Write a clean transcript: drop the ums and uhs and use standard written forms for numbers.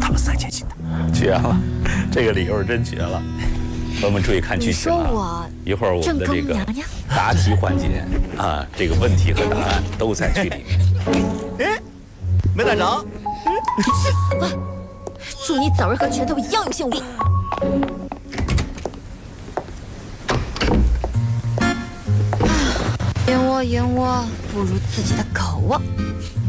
了3000金的。 绝了，这个理由是真绝了。我们注意看剧情啊！一会儿我们的这个答题环节啊，这个问题和答案都在剧里面。 哎，没打着。 去死吧！祝你早日和拳头一样有性无力。燕窝不如自己的狗窝。